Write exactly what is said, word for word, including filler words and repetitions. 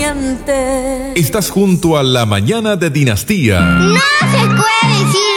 miente. Estás junto a La Mañana de Dinastía. No se puede decir